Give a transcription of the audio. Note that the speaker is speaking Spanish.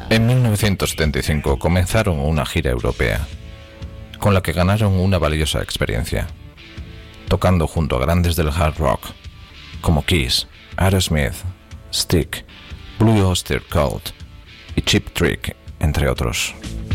En 1975 comenzaron una gira europea, con la que ganaron una valiosa experiencia, tocando junto a grandes del hard rock, como Kiss, Aerosmith, Stick, Blue Oyster Cult y Cheap Trick, entre otros.